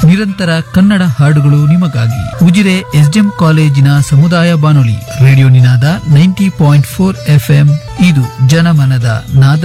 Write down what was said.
ನಿರಂತರ ಕನ್ನಡ ಹಾಡುಗಳು ನಿಮಗಾಗಿ. ಉಜಿರೆ ಎಸ್ಡಿಎಂ ಕಾಲೇಜಿನ ಸಮುದಾಯ ಬಾನುಲಿ ರೇಡಿಯೋ ನಿನಾದ 90.4 FM. ಇದು ಜನಮನದ ನಾದ.